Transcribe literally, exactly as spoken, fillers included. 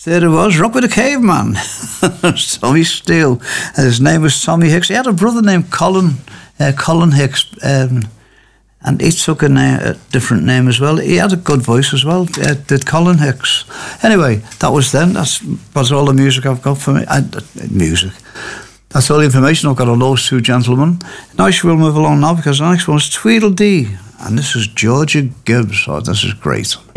There it was, Rock with a Caveman. Tommy Steele. And his name was Tommy Hicks. He had a brother named Colin, uh, Colin Hicks, um, and he took a, name, a different name as well. He had a good voice as well, uh, did Colin Hicks. Anyway, that was then. That's, that's all the music I've got for me. Uh, music. That's all the information I've got on those two gentlemen. Now we'll move along now because the next one's Tweedledee. And this is Georgia Gibbs. Oh, this is great.